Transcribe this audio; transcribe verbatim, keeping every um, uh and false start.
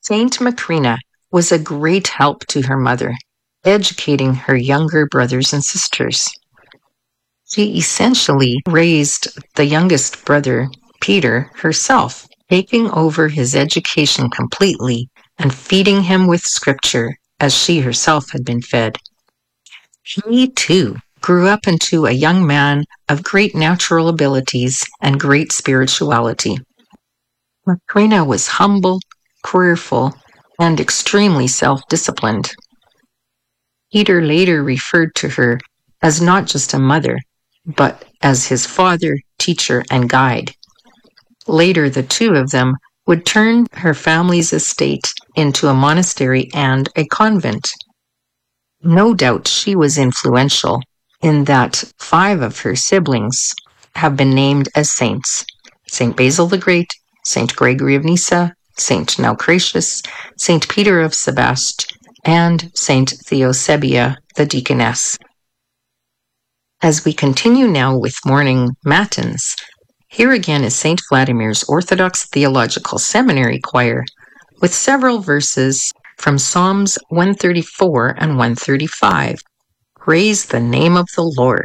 Saint Macrina was a great help to her mother, educating her younger brothers and sisters. She essentially raised the youngest brother, Peter, herself, taking over his education completely and feeding him with scripture as she herself had been fed. He, too, grew up into a young man of great natural abilities and great spirituality. Macrina was humble, prayerful, and extremely self-disciplined. Peter later referred to her as not just a mother, but as his father, teacher, and guide. Later, the two of them would turn her family's estate into a monastery and a convent. No doubt she was influential in that five of her siblings have been named as saints: Saint Basil the Great, Saint Gregory of Nyssa, Saint Naucratius, Saint Peter of Sebaste, and Saint Theosebia the Deaconess. As we continue now with morning matins, here again is Saint Vladimir's Orthodox Theological Seminary Choir with several verses from Psalms one thirty-four and one thirty-five. Praise the name of the Lord.